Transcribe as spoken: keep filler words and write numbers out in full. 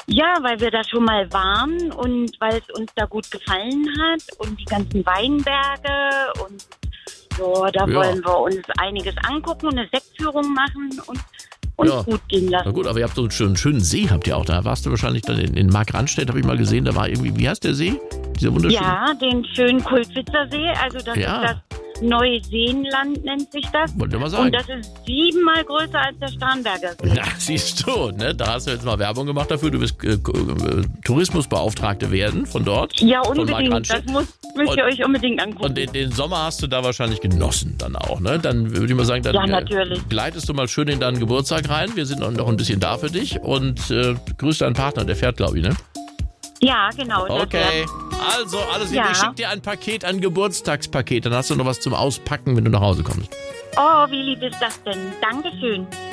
Ja, weil wir da schon mal waren und weil es uns da gut gefallen hat und die ganzen Weinberge und so, da Ja. wollen wir uns einiges angucken und eine Sektführung machen und uns Ja. gut gehen lassen. Na gut, aber ihr habt so einen schönen, schönen See, habt ihr auch. Da warst du wahrscheinlich dann in, in Markranstädt, habe ich mal gesehen. Da war irgendwie, wie heißt der See? Dieser wunderschöne. Ja, den schönen Kultwitzer See, also das Ja. ist das Neuseenland nennt sich das. Wollte ich mal sagen. Und das ist siebenmal größer als der Starnberger See. Na, siehst du, ne? Da hast du jetzt mal Werbung gemacht dafür. Du wirst äh, äh, Tourismusbeauftragte werden von dort. Ja, von unbedingt. Das Markranstädt. muss, müsst ihr Und- euch unbedingt angucken. Und den, den Sommer hast du da wahrscheinlich genossen dann auch, ne? Dann würde ich mal sagen, dann Ja, äh, natürlich. gleitest du mal schön in deinen Geburtstag rein. Wir sind noch ein bisschen da für dich. Und äh, grüß deinen Partner, der fährt, glaube ich, ne? Ja, genau. das Okay. wär- Also, alles Liebe. Ja. Ich schicke dir ein Paket, ein Geburtstagspaket. Dann hast du noch was zum Auspacken, wenn du nach Hause kommst. Oh, wie lieb ist das denn? Dankeschön.